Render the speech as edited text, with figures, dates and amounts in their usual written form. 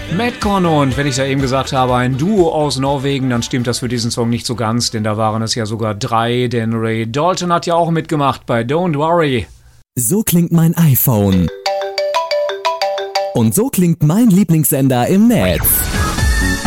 Madcon, und wenn ich ja eben gesagt habe, ein Duo aus Norwegen, dann stimmt das für diesen Song nicht so ganz, denn da waren es ja sogar 3, denn Ray Dalton hat ja auch mitgemacht bei Don't Worry. So klingt mein iPhone. Und so klingt mein Lieblingssender im Netz.